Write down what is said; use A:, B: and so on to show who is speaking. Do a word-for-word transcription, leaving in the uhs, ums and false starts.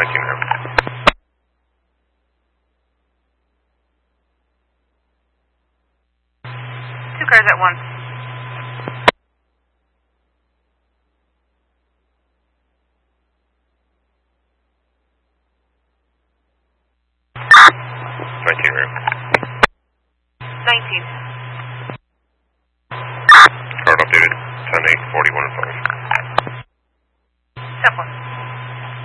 A: nineteen room.
B: Two cars at once.
A: nineteen room.
B: nineteen.
A: Card updated, ten eight, forty-one and five.
B: Step one.